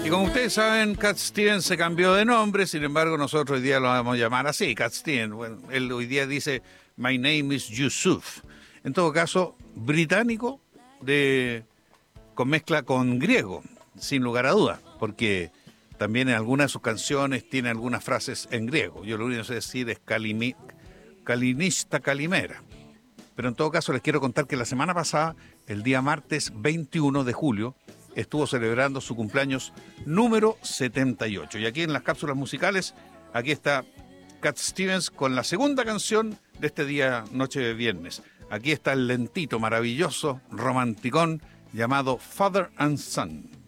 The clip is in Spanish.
Y como ustedes saben, Cat Stevens se cambió de nombre, sin embargo nosotros hoy día lo vamos a llamar así, Cat Stevens. Bueno, él hoy día dice, My name is Yusuf. En todo caso, británico con mezcla con griego, sin lugar a dudas, porque también en algunas de sus canciones tiene algunas frases en griego. Yo lo único que sé decir es Kalinista Kalimera. Pero en todo caso les quiero contar que la semana pasada, el día martes 21 de julio, estuvo celebrando su cumpleaños número 78. Y aquí en las cápsulas musicales, aquí está Cat Stevens con la segunda canción de este día, noche de viernes. Aquí está el lentito, maravilloso, romanticón, llamado Father and Son.